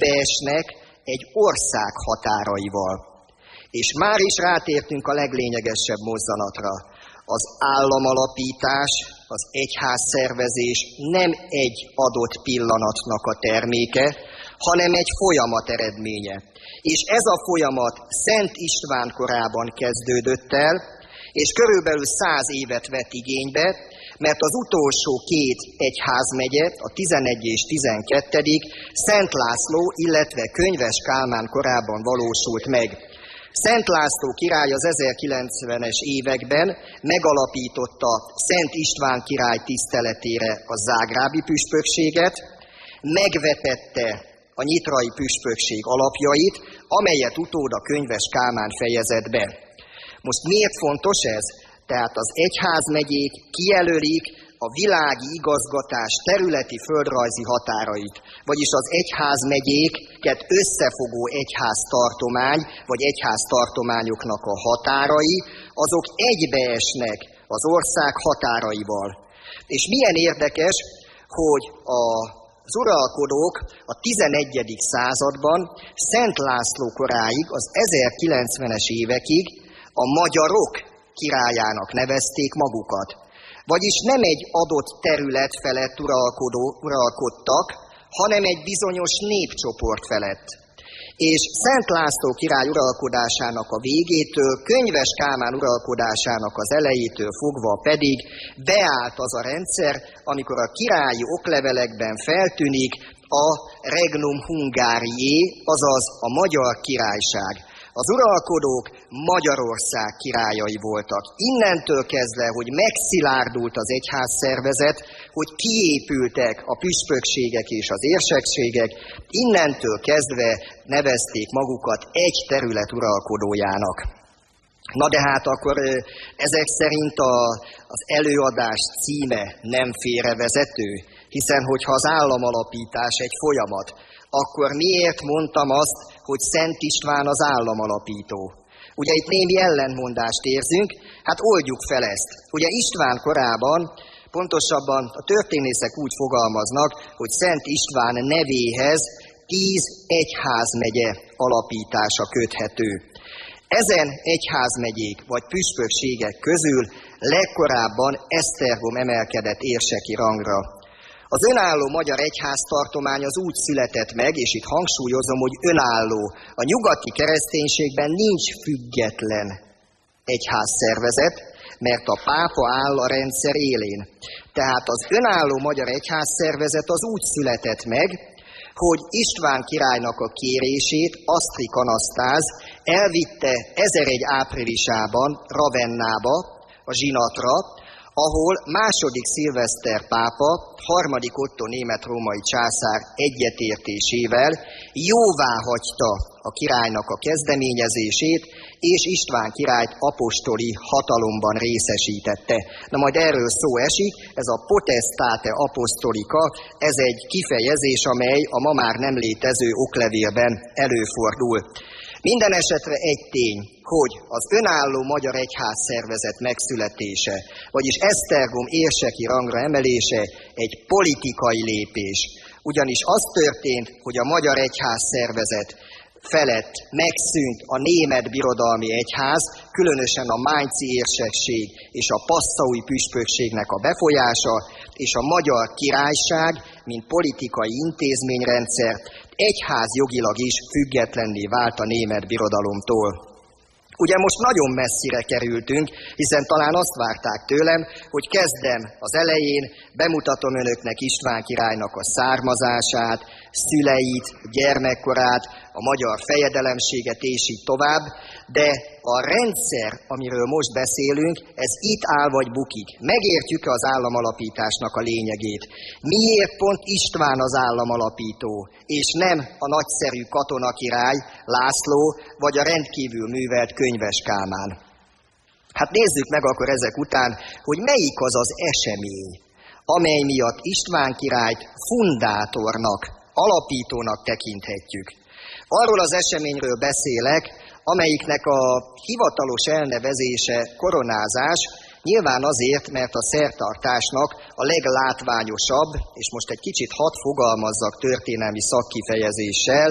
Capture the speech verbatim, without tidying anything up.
egybeesnek egy ország határaival. És már is rátértünk a leglényegesebb mozzanatra. Az államalapítás, az egyházszervezés nem egy adott pillanatnak a terméke, hanem egy folyamat eredménye. És ez a folyamat Szent István korában kezdődött el, és körülbelül száz évet vett igénybe, mert az utolsó két egyházmegye, a tizenegy és tizenkettedik Szent László, illetve Könyves Kálmán korában valósult meg. Szent László király az ezerkilencvenes években megalapította Szent István király tiszteletére a zágrábi püspökséget, megvetette a nyitrai püspökség alapjait, amelyet utód a Könyves Kálmán fejezett be. Most miért fontos ez? Tehát az egyházmegyék kijelölik a világi igazgatás területi földrajzi határait, vagyis az egyházmegyéket összefogó egyháztartomány, vagy egyháztartományoknak a határai, azok egybeesnek az ország határaival. És milyen érdekes, hogy a Az uralkodók a tizenegyedik században Szent László koráig, az ezerkilencvenes évekig a magyarok királyának nevezték magukat. Vagyis nem egy adott terület felett uralkodó, uralkodtak, hanem egy bizonyos népcsoport felett. És Szent László király uralkodásának a végétől, Könyves Kálmán uralkodásának az elejétől fogva pedig beállt az a rendszer, amikor a királyi oklevelekben feltűnik a Regnum Hungariae, azaz a Magyar Királyság. Az uralkodók Magyarország királyai voltak. Innentől kezdve, hogy megszilárdult az egyházszervezet, hogy kiépültek a püspökségek és az érsekségek, innentől kezdve nevezték magukat egy terület uralkodójának. Na de hát akkor ezek szerint a, az előadás címe nem félrevezető, hiszen hogyha az államalapítás egy folyamat, akkor miért mondtam azt, hogy Szent István az államalapító? Ugye itt némi ellentmondást érzünk, hát oldjuk fel ezt. Ugye István korában, pontosabban a történészek úgy fogalmaznak, hogy Szent István nevéhez tíz egyházmegye alapítása köthető. Ezen egyházmegyék vagy püspökségek közül legkorábban Esztergom emelkedett érseki rangra. Az önálló magyar egyháztartomány az úgy született meg, és itt hangsúlyozom, hogy önálló. A nyugati kereszténységben nincs független egyházszervezet, mert a pápa áll a rendszer élén. Tehát az önálló magyar egyházszervezet az úgy született meg, hogy István királynak a kérését Asztrik Anasztáz elvitte ezeregy áprilisában Ravennába, a zsinatra, ahol második Szilveszter pápa, harmadik Ottó német-római császár egyetértésével jóváhagyta a királynak a kezdeményezését, és István királyt apostoli hatalomban részesítette. Na majd erről szó esik, ez a potestate apostolika, ez egy kifejezés, amely a ma már nem létező oklevélben előfordul. Minden esetre egy tény, hogy az önálló magyar egyházszervezet megszületése, vagyis Esztergom érseki rangra emelése egy politikai lépés. Ugyanis az történt, hogy a magyar egyházszervezet felett megszűnt a német birodalmi egyház, különösen a Mainzi érsekség és a Passaui püspökségnek a befolyása, és a magyar királyság, mint politikai intézményrendszer, egyházjogilag is függetlenné vált a német birodalomtól. Ugye most nagyon messzire kerültünk, hiszen talán azt várták tőlem, hogy kezdem az elején, bemutatom önöknek István királynak a származását, szüleit, gyermekkorát, a magyar fejedelemséget és így tovább, de a rendszer, amiről most beszélünk, ez itt áll vagy bukik. Megértjük-e az államalapításnak a lényegét? Miért pont István az államalapító, és nem a nagyszerű katonakirály László, vagy a rendkívül művelt Könyves Kálmán? Hát nézzük meg akkor ezek után, hogy melyik az az esemény, amely miatt István királyt fundátornak, alapítónak tekinthetjük. Arról az eseményről beszélek, amelyiknek a hivatalos elnevezése koronázás, nyilván azért, mert a szertartásnak a leglátványosabb, és most egy kicsit hadd fogalmazzak történelmi szakkifejezéssel,